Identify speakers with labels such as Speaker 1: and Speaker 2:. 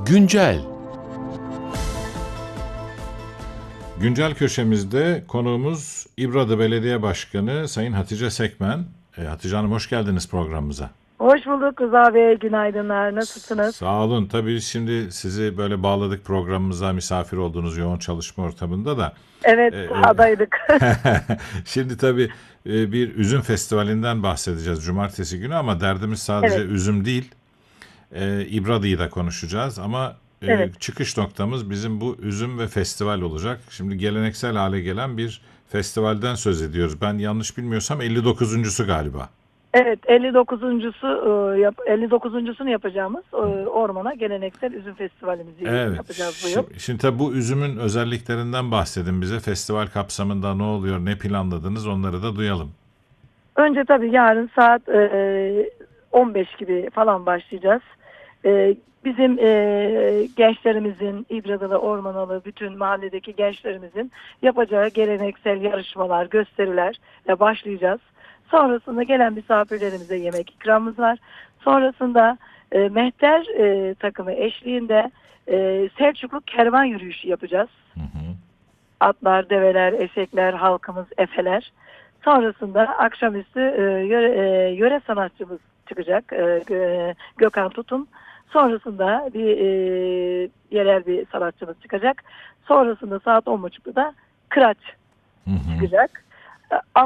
Speaker 1: Güncel.
Speaker 2: Güncel köşemizde konuğumuz İbradı Belediye Başkanı Sayın Hatice Sekmen. Hatice Hanım, hoş geldiniz programımıza.
Speaker 3: Hoş bulduk Rıza Bey, günaydınlar. Nasılsınız?
Speaker 2: Sağ olun. Tabii şimdi sizi böyle bağladık programımıza, misafir olduğunuz yoğun çalışma ortamında da.
Speaker 3: Evet,
Speaker 2: E,
Speaker 3: sahadaydık.
Speaker 2: Şimdi tabii bir üzüm festivalinden bahsedeceğiz cumartesi günü ama derdimiz sadece
Speaker 3: Evet,
Speaker 2: üzüm değil. İbradı'yı da konuşacağız ama
Speaker 3: evet.
Speaker 2: çıkış noktamız bizim bu üzüm ve festival olacak. Şimdi geleneksel hale gelen bir festivalden söz ediyoruz. Ben yanlış bilmiyorsam 59'uncusu galiba.
Speaker 3: Evet, 59'uncusunu yapacağımız ormana geleneksel üzüm festivalimizi
Speaker 2: Evet.
Speaker 3: yapacağız bu yıl.
Speaker 2: Şimdi tabii bu üzümün özelliklerinden bahsedin bize. Festival kapsamında ne oluyor, ne planladınız, onları da duyalım.
Speaker 3: Önce tabii yarın saat 15 gibi falan başlayacağız. Bizim gençlerimizin, İbradılı, Ormanalı, bütün mahalledeki gençlerimizin yapacağı geleneksel yarışmalar, gösterilerle başlayacağız. Sonrasında gelen misafirlerimize yemek ikramımız var. Sonrasında mehter takımı eşliğinde Selçuklu kervan yürüyüşü yapacağız.
Speaker 2: Hı hı.
Speaker 3: Atlar, develer, eşekler, halkımız, efeler. Sonrasında akşamüstü yöre sanatçımız çıkacak, Gökhan Tutun. Sonrasında yerel bir sanatçımız çıkacak. Sonrasında saat 10.30'da Kıraç
Speaker 2: Hı hı.
Speaker 3: çıkacak.